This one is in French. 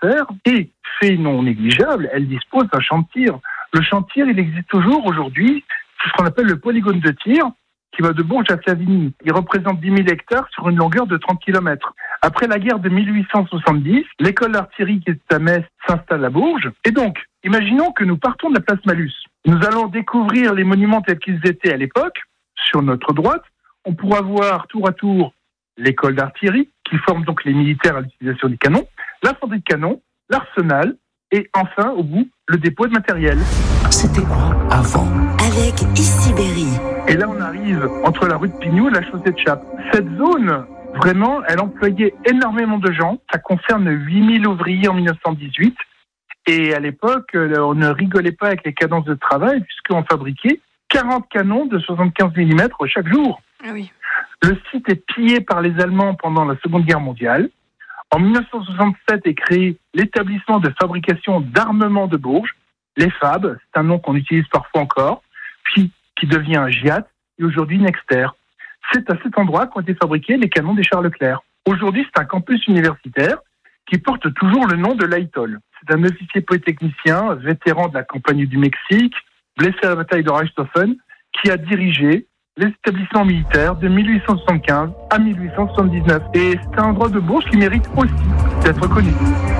savoir-faire et, fait non négligeable, elle dispose d'un champ de tir. Le champ de tir, il existe toujours aujourd'hui. C'est ce qu'on appelle le polygone de tir, qui va de Bourges à Savigny. Il représente 10 000 hectares sur une longueur de 30 km. Après la guerre de 1870, l'école d'artillerie qui est à Metz s'installe à Bourges. Et donc, imaginons que nous partons de la place Malus. Nous allons découvrir les monuments tels qu'ils étaient à l'époque. Sur notre droite, on pourra voir tour à tour l'école d'artillerie, qui forme donc les militaires à l'utilisation des canons, la fonderie de canons, l'arsenal, et enfin, au bout, le dépôt de matériel. C'était quoi avant? Avec Issy-Berry. Et là, on arrive entre la rue de Pignou et la chaussée de Chappe. Cette zone, vraiment, elle employait énormément de gens. Ça concerne 8000 ouvriers en 1918. Et à l'époque, on ne rigolait pas avec les cadences de travail, puisqu'on fabriquait 40 canons de 75 mm chaque jour. Ah oui. Le site est pillé par les Allemands pendant la Seconde Guerre mondiale. En 1967 est créé l'établissement de fabrication d'armement de Bourges, les FAB, c'est un nom qu'on utilise parfois encore, puis qui devient un GIAT et aujourd'hui Nexter. C'est à cet endroit qu'ont été fabriqués les canons des Charles Leclerc. Aujourd'hui, c'est un campus universitaire qui porte toujours le nom de l'AITOL. C'est un officier polytechnicien, vétéran de la campagne du Mexique, blessé à la bataille de Reichshoffen, qui a dirigé les établissements militaires de 1875 à 1879. Et c'est un endroit de Bourges qui mérite aussi d'être connu.